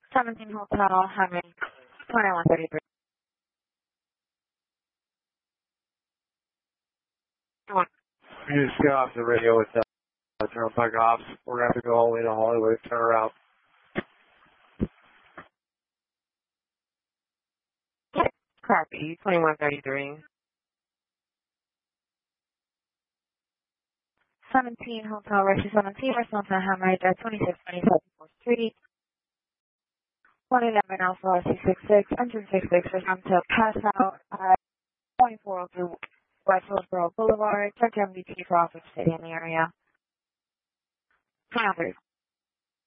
17 Hotel, Hammond, 2133. You just get off the radio with Turnpike Ops. We're going to have to go all the way to Hollywood, turn around. Copy, 2133. 17 Hotel, Russia 17, response to Hammered, 2627 4th Street. 111 Alpha C66, engine 66, respond to pass out at 2402 West Hillsborough Boulevard, check MDT for office city in the area. 23.